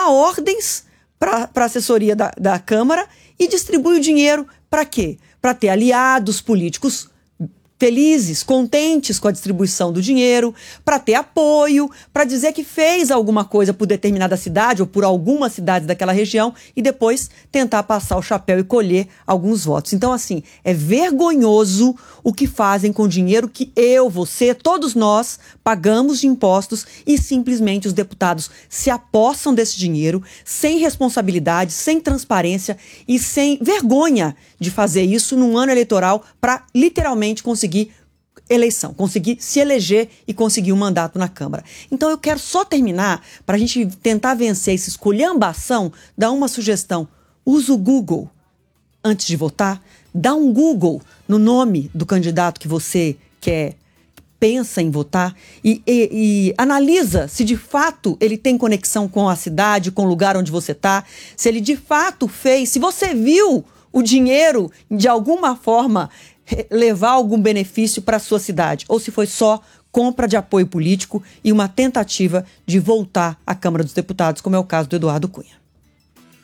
dá ordens para a assessoria da Câmara e distribui o dinheiro para quê? Para ter aliados políticos felizes, contentes com a distribuição do dinheiro, para ter apoio, para dizer que fez alguma coisa por determinada cidade ou por algumas cidades daquela região e depois tentar passar o chapéu e colher alguns votos. Então, assim, é vergonhoso o que fazem com o dinheiro que eu, você, todos nós pagamos de impostos e simplesmente os deputados se apossam desse dinheiro sem responsabilidade, sem transparência e sem vergonha de fazer isso num ano eleitoral para literalmente conseguir eleição, conseguir se eleger e conseguir um mandato na Câmara. Então eu quero só terminar, para a gente tentar vencer essa esculhambação, dar uma sugestão. Usa o Google antes de votar, dá um Google no nome do candidato que você pensa em votar e analisa se de fato ele tem conexão com a cidade, com o lugar onde você está, se ele de fato fez, se você viu o dinheiro de alguma forma levar algum benefício para a sua cidade, ou se foi só compra de apoio político e uma tentativa de voltar à Câmara dos Deputados, como é o caso do Eduardo Cunha.